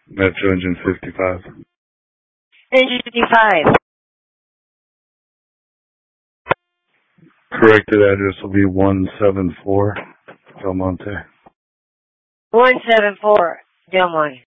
Metro Engine 55. Engine 55. Corrected address will be 174 Del Monte. 174 Del Monte.